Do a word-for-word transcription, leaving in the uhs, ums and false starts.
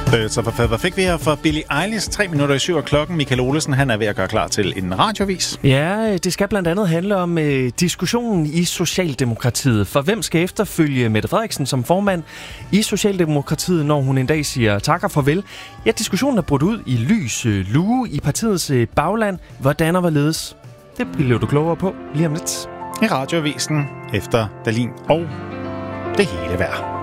Så hvad fik vi her for Billie Eilish? Tre minutter i syv af klokken. Michael Olesen, han er ved at gøre klar til en radiovis. Ja, det skal blandt andet handle om øh, diskussionen i Socialdemokratiet. For hvem skal efterfølge Mette Frederiksen som formand i Socialdemokratiet, når hun en dag siger tak og farvel? Ja, diskussionen er brudt ud i lys øh, lue i partiets øh, bagland. Hvordan og hvorledes? Det bliver du klogere på lige om lidt. I radiovisen efter Dahlin og det hele vejr.